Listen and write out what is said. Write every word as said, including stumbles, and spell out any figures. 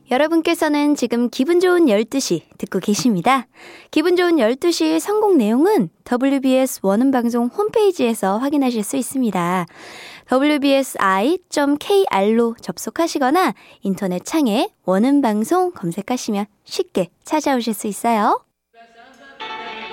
여러분께서는 지금 기분 좋은 열두 시 듣고 계십니다. 기분 좋은 열두 시 선곡 내용은 더블유비에스 원음방송 홈페이지에서 확인하실 수 있습니다. 더블유비에스아이 닷 케이알로 접속하시거나 인터넷 창에 원음방송 검색하시면 쉽게 찾아오실 수 있어요.